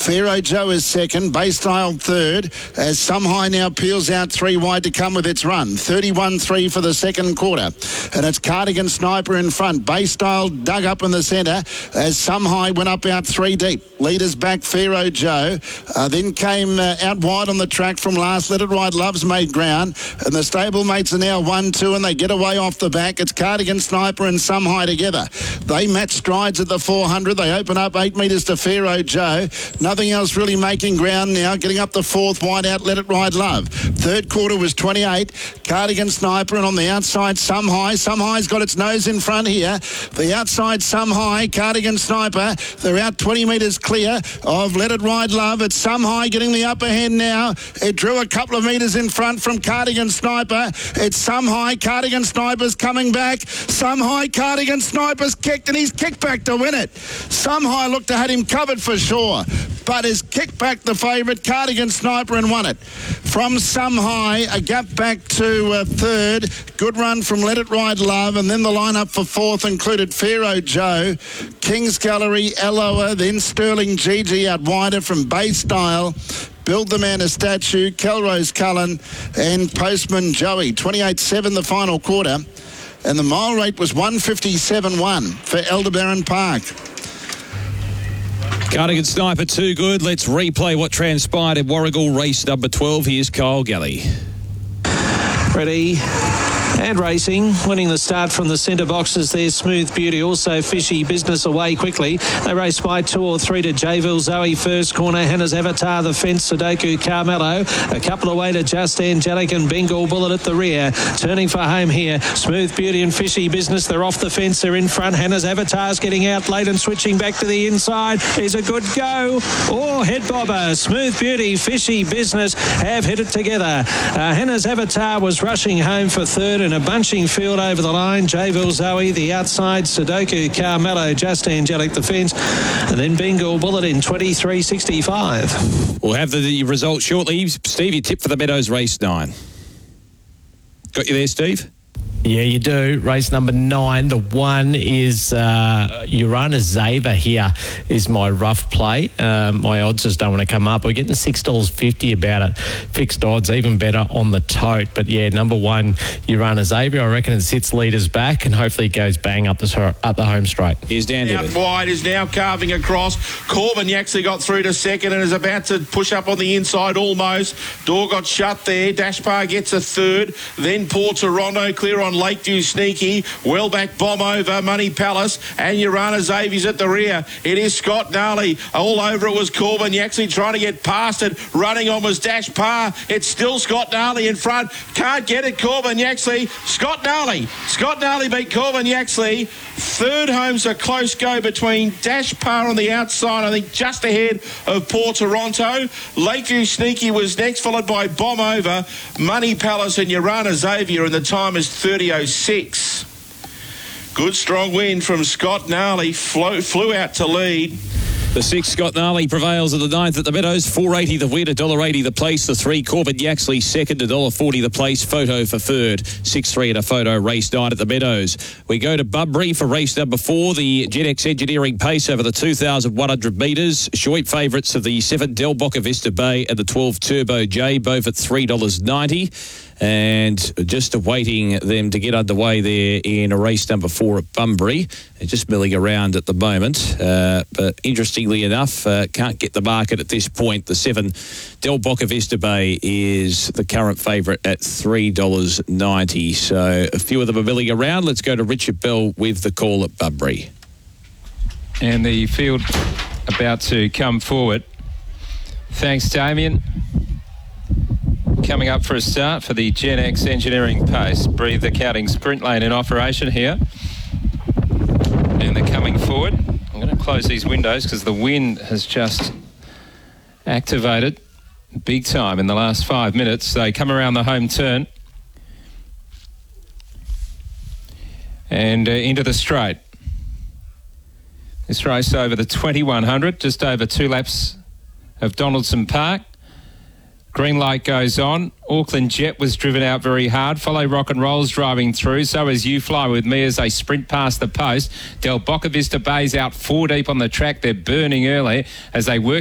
Pharaoh Joe is second. Baystyle third. As Some High now peels out 3 wide to come with its run. 31-3 for the second quarter. And it's Cardigan Sniper in front. Baystyle dug up in the centre as Some High went up out 3 deep. Leaders back Pharaoh Joe. Then came out wide on the track from last. Let It Ride Love's made ground. And the stablemates are now 1-2 and they get away off the back. It's Cardigan Sniper and Some High together. They match strides at the 400. They open up 8 metres to Pharaoh Joe. Nothing else really making ground now. Getting up the fourth wide out, Let It Ride Love. Third quarter was 28. Cardigan Sniper, and on the outside, Some High. Some High's got its nose in front here. The outside, Some High. Cardigan Sniper. They're out 20 metres clear of Let It Ride Love. It's Some High getting the upper hand now. It drew a couple of metres in front from Cardigan Sniper. It's Some High. Cardigan Sniper's coming back. Some High. Cardigan Sniper's kicked, and he's kicked back to win it. Some High looked to have him covered for sure, but has kicked back the favourite, Cardigan Sniper, and won it. From Some High, a gap back to third. Good run from Let It Ride Love, and then the lineup for fourth included Pharaoh Joe, King's Gallery, Eloa, then Sterling Gigi out wider from Baystyle, Build the Man a Statue, Kelrose Cullen, and Postman Joey. 28-7 the final quarter, and the mile rate was 157.1 for Aldebaran Park. Cardigan Sniper too good. Let's replay what transpired at Warragul race number 12. Here's Kyle Galley. Ready and racing, winning the start from the centre boxes there. Smooth Beauty, also Fishy Business away quickly. They race by 2 or 3 to Jayville Zoe first corner. Hannah's Avatar, the fence, Sudoku Carmelo. A couple away to Just Angelic and Bengal Bullet at the rear. Turning for home here, Smooth Beauty and Fishy Business. They're off the fence, they're in front. Hannah's Avatar's getting out late and switching back to the inside. Is a good go. Oh, head bobber. Smooth Beauty, Fishy Business have hit it together. Hannah's Avatar was rushing home for third, and a bunching field over the line. Jayville Zoe, the outside, Sudoku Carmelo, Just Angelic, the fence, and then Bengal Bullet in 23.65. We'll have the results shortly. Steve, your tip for the Meadows race 9. Got you there, Steve? Yeah, you do. Race number 9. The 1 is Urana Zava here is my rough play. My odds just don't want to come up. We're getting $6.50 about it. Fixed odds, even better on the tote. But yeah, number 1, Urana Zava. I reckon it sits leaders back and hopefully it goes bang up the home straight. Here's Dan Out David. wide is now carving across. Corbin actually got through to second and is about to push up on the inside almost. Door got shut there. Dashpar gets a third. Then Port Toronto clear on Lakeview Sneaky. Well back Bomb Over, Money Palace, and Urana Zavi's at the rear. It is Scott Gnarly. All over it was Corbin Yaxley trying to get past it. Running on was Dash Par. It's still Scott Gnarly in front. Can't get it, Corbin Yaxley. Scott Gnarly beat Corbin Yaxley. Third home's a close go between Dash Par on the outside, I think just ahead of Port Toronto. Lakeview Sneaky was next, followed by Bomb Over, Money Palace and Urana Xavier, and the time is 30.06. Good strong win from Scott Gnarly. Flew out to lead. The 6, Scott Gnarly, prevails at the 9th at the Meadows. $4.80 the win, $1.80 the place. The 3, Corbin Yaxley second, $1.40 the place. Photo for third, 6-3 and a photo, race 9 at the Meadows. We go to Bunbury for race number 4, the GenX Engineering Pace over the 2,100 metres. Short favourites of the 7, Del Boca Vista Bay, and the 12, Turbo J, both at $3.90. And just awaiting them to get underway there in race number 4 at Bunbury. They're just milling around at the moment. But interestingly enough, can't get the market at this point. The 7, Del Boca Vista Bay, is the current favourite at $3.90. So a few of them are milling around. Let's go to Richard Bell with the call at Bunbury. And the field about to come forward. Thanks, Damien. Coming up for a start for the GenX Engineering Pace. Breathe the counting sprint lane in operation here. And they're coming forward. I'm going to close these windows because the wind has just activated big time in the last 5 minutes. They come around the home turn and into the straight. This race over the 2100, just over 2 laps of Donaldson Park. Green light goes on. Auckland Jet was driven out very hard. Follow Rock and Roll's driving through. So is You Fly With Me as they sprint past the post. Del Boca Vista Bay's out 4 deep on the track. They're burning early as they work